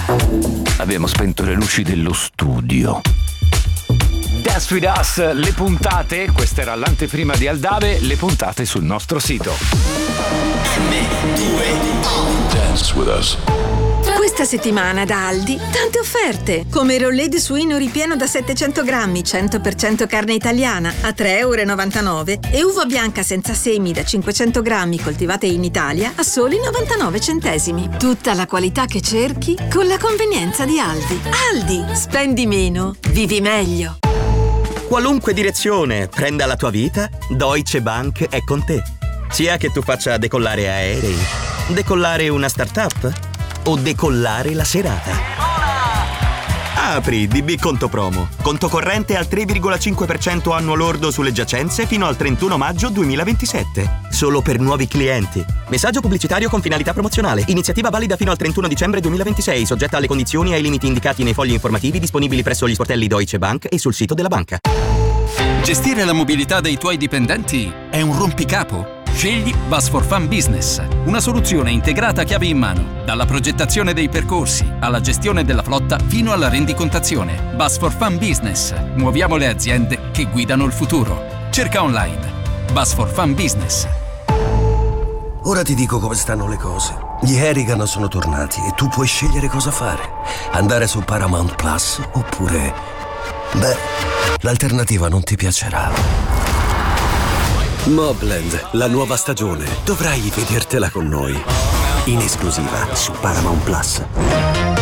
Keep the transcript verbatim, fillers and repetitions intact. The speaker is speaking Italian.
Abbiamo spento le luci dello studio. Dance with Us, le puntate, questa era l'anteprima di Aldave, le puntate sul nostro sito. M due O Dance with Us. Questa settimana da Aldi tante offerte, come il rollé di suino ripieno da settecento grammi, cento per cento carne italiana a tre e novantanove euro e uva bianca senza semi da cinquecento grammi coltivate in Italia a soli novantanove centesimi. Tutta la qualità che cerchi con la convenienza di Aldi. Aldi, spendi meno, vivi meglio. Qualunque direzione prenda la tua vita, Deutsche Bank è con te. Sia che tu faccia decollare aerei, decollare una startup o decollare la serata. Apri D B Conto Promo. Conto corrente al tre virgola cinque per cento annuo lordo sulle giacenze fino al trentuno maggio duemilaventisette. Solo per nuovi clienti. Messaggio pubblicitario con finalità promozionale. Iniziativa valida fino al trentuno dicembre duemilaventisei, soggetta alle condizioni e ai limiti indicati nei fogli informativi disponibili presso gli sportelli Deutsche Bank e sul sito della banca. Gestire la mobilità dei tuoi dipendenti è un rompicapo? Scegli Bus for Fun Business, una soluzione integrata chiave in mano, dalla progettazione dei percorsi alla gestione della flotta fino alla rendicontazione. Bus for Fun Business, muoviamo le aziende che guidano il futuro. Cerca online Bus for Fun Business. Ora ti dico come stanno le cose. Gli Harrigan sono tornati e tu puoi scegliere cosa fare. Andare su Paramount Plus oppure... beh, l'alternativa non ti piacerà. Mobland, la nuova stagione. Dovrai vedertela con noi. In esclusiva su Paramount Plus.